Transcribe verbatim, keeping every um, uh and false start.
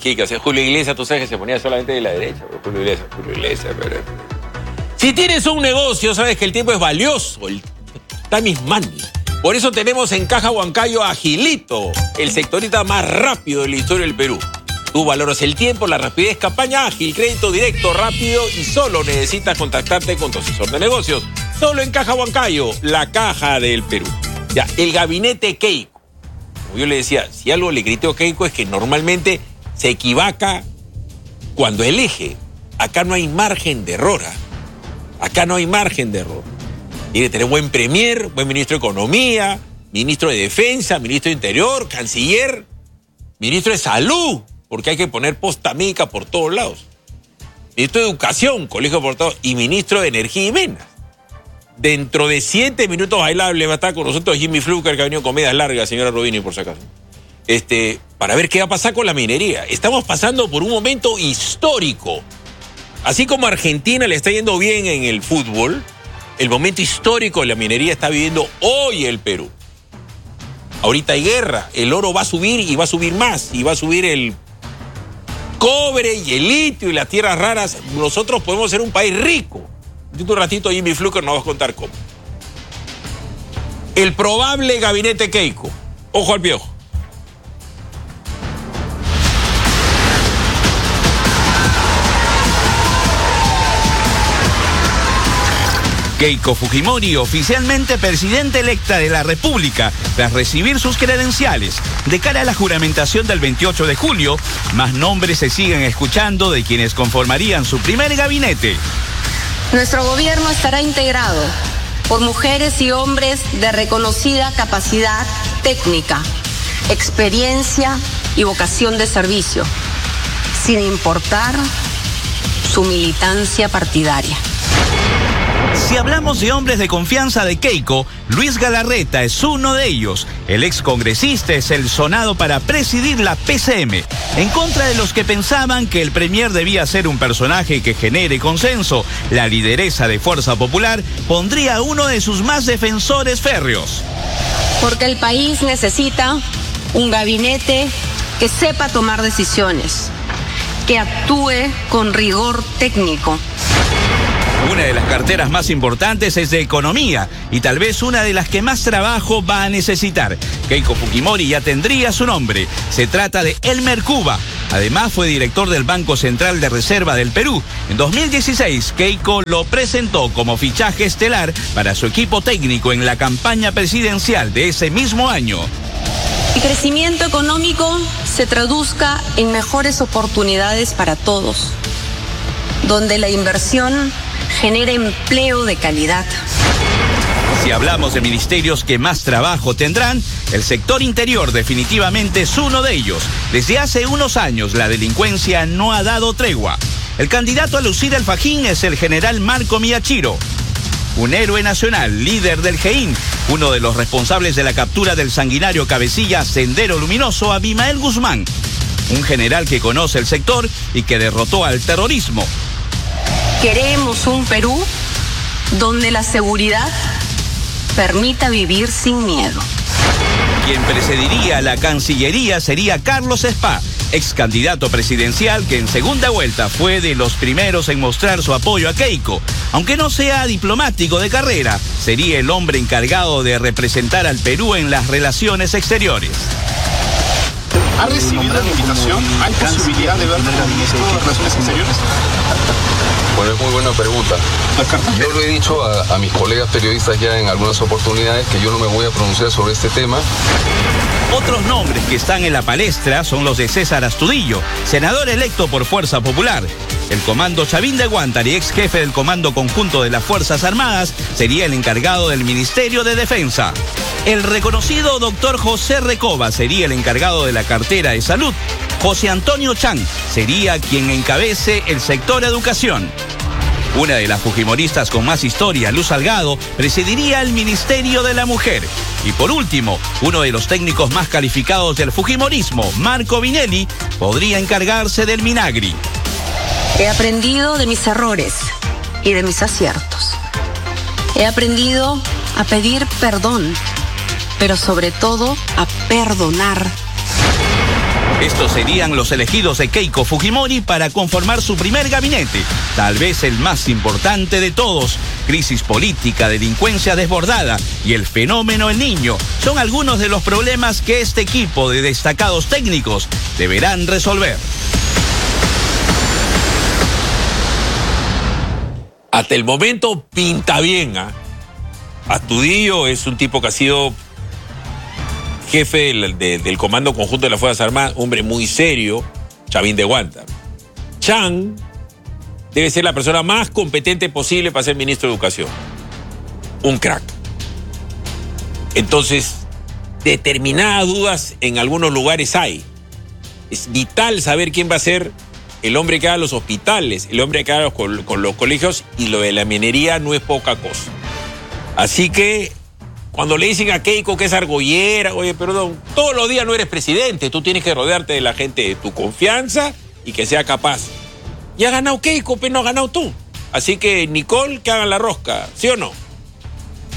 esquí que hacía Julio Iglesias, tú sabes que se ponía solamente de la derecha. Julio Iglesias, Julio Iglesias, pero... Si tienes un negocio, sabes que el tiempo es valioso, el time is money. Por eso tenemos en Caja Huancayo a Gilito, el sectorista más rápido de la historia del Perú. Tú valoras el tiempo, la rapidez, campaña ágil, crédito directo, rápido y solo necesitas contactarte con tu asesor de negocios. Solo en Caja Huancayo, la caja del Perú. Ya, el gabinete Keiko. Como yo le decía, si algo le critico a Keiko es que normalmente se equivoca cuando elige. Acá no hay margen de error. ¿eh? Acá no hay margen de error. Tiene que tener buen premier, buen ministro de Economía, ministro de Defensa, ministro de Interior, canciller, ministro de Salud, porque hay que poner posta médica por todos lados. Ministro de Educación, colegio por todos, y ministro de Energía y Minas. Dentro de siete minutos bailables va a estar con nosotros Jimmy Fluker, que ha venido con medias largas, señora Rubini, por si acaso. Este, para ver qué va a pasar con la minería. Estamos pasando por un momento histórico. Así como a Argentina le está yendo bien en el fútbol, el momento histórico de la minería está viviendo hoy el Perú. Ahorita hay guerra, el oro va a subir y va a subir más, y va a subir el cobre y el litio y las tierras raras. Nosotros podemos ser un país rico. Un ratito Jimmy Fluker nos va a contar cómo. El probable gabinete Keiko. Ojo al piojo. Keiko Fujimori, oficialmente presidenta electa de la República, tras recibir sus credenciales. De cara a la juramentación del veintiocho de julio, más nombres se siguen escuchando de quienes conformarían su primer gabinete. Nuestro gobierno estará integrado por mujeres y hombres de reconocida capacidad técnica, experiencia y vocación de servicio, sin importar su militancia partidaria. Si hablamos de hombres de confianza de Keiko, Luis Galarreta es uno de ellos. El excongresista es el sonado para presidir la P C M, en contra de los que pensaban que el premier debía ser un personaje que genere consenso. La lideresa de Fuerza Popular pondría a uno de sus más defensores férreos. Porque el país necesita un gabinete que sepa tomar decisiones, que actúe con rigor técnico. Una de las carteras más importantes es de Economía y tal vez una de las que más trabajo va a necesitar. Keiko Fujimori ya tendría su nombre. Se trata de Elmer Cuba. Además fue director del Banco Central de Reserva del Perú. En dos mil dieciséis, Keiko lo presentó como fichaje estelar para su equipo técnico en la campaña presidencial de ese mismo año. El crecimiento económico se traduzca en mejores oportunidades para todos, donde la inversión genera empleo de calidad. Si hablamos de ministerios que más trabajo tendrán, el sector interior definitivamente es uno de ellos. Desde hace unos años la delincuencia no ha dado tregua. El candidato a lucir el fajín es el general Marco Miyachiro, un héroe nacional, líder del G I N, uno de los responsables de la captura del sanguinario cabecilla Sendero Luminoso Abimael Guzmán, un general que conoce el sector y que derrotó al terrorismo. Queremos un Perú donde la seguridad permita vivir sin miedo. Quien precediría la Cancillería sería Carlos Spa, ex candidato presidencial que en segunda vuelta fue de los primeros en mostrar su apoyo a Keiko. Aunque no sea diplomático de carrera, sería el hombre encargado de representar al Perú en las relaciones exteriores. ¿Ha recibido la invitación? ¿Hay posibilidad de verlo como ministro de Relaciones Exteriores? Bueno, es muy buena pregunta. Yo lo he dicho a, a mis colegas periodistas ya en algunas oportunidades que yo no me voy a pronunciar sobre este tema. Otros nombres que están en la palestra son los de César Astudillo, senador electo por Fuerza Popular. El comando Chavín de Guántari, ex jefe del Comando Conjunto de las Fuerzas Armadas, sería el encargado del Ministerio de Defensa. El reconocido doctor José Recoba sería el encargado de la cartera de Salud. José Antonio Chan sería quien encabece el sector Educación. Una de las fujimoristas con más historia, Luz Salgado, presidiría el Ministerio de la Mujer. Y por último, uno de los técnicos más calificados del fujimorismo, Marco Vinelli, podría encargarse del Minagri. He aprendido de mis errores y de mis aciertos. He aprendido a pedir perdón, pero sobre todo a perdonar. Estos serían los elegidos de Keiko Fujimori para conformar su primer gabinete, tal vez el más importante de todos. Crisis política, delincuencia desbordada y el fenómeno El Niño son algunos de los problemas que este equipo de destacados técnicos deberán resolver. Hasta el momento pinta bien, ¿ah? Astudillo es un tipo que ha sido jefe del, de, del Comando Conjunto de las Fuerzas Armadas, hombre muy serio, Chavín de Guanta. Chan debe ser la persona más competente posible para ser ministro de Educación. Un crack. Entonces, determinadas dudas en algunos lugares hay. Es vital saber quién va a ser el hombre que haga los hospitales, el hombre que haga los, con, con los colegios, y lo de la minería no es poca cosa. Así que, cuando le dicen a Keiko que es argollera, oye, perdón, todos los días no eres presidente, tú tienes que rodearte de la gente de tu confianza y que sea capaz. Y ha ganado Keiko, pero no ha ganado tú. Así que, Nicole, que hagan la rosca, ¿sí o no?